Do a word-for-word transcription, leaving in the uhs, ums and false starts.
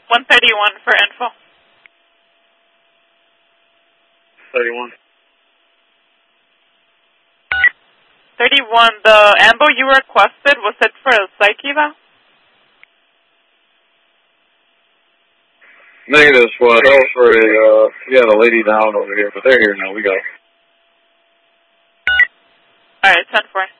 one thirty-one for info. thirty-one. thirty-one, the ambo you requested, was it for a psych eval? Negative, squad. That was for a, uh, we had a lady down over here, but they're here now. We got it. Alright, ten four.